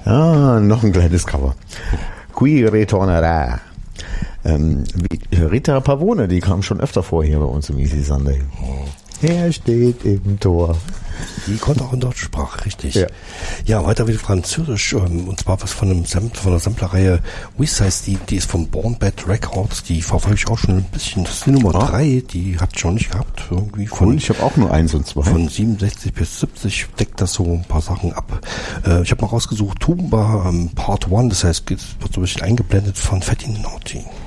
Ah, noch ein kleines Cover. Qui ritornerà. Rita Pavone, die kam schon öfter vor hier bei uns im Easy Sunday. Er steht im Tor. Die konnte auch in Deutsch Sprache, richtig. Ja. Ja, weiter wieder Französisch, und zwar was von der Samplerreihe Wesize, die ist von Born Bad Records, die verfolge ich auch schon ein bisschen. Das ist die Nummer 3, die habt ihr schon nicht gehabt. Irgendwie Und ich habe auch nur 1 und 2. Von 67 bis 70 deckt das so ein paar Sachen ab. Ich habe mal rausgesucht, Tumba Part 1, das heißt, es wird so ein bisschen eingeblendet von Fatty Naughty.